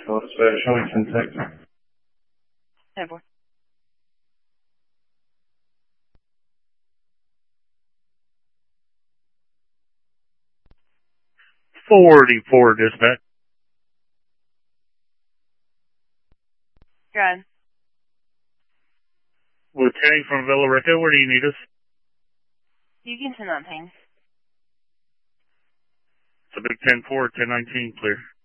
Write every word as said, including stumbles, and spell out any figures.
Nashville dispatch, Huntington, Texas. ten four. forty-four dispatch. Go ahead. Lieutenant from Villa Rica, where do you need us? You can send that ping. It's a big ten four, ten nineteen, clear.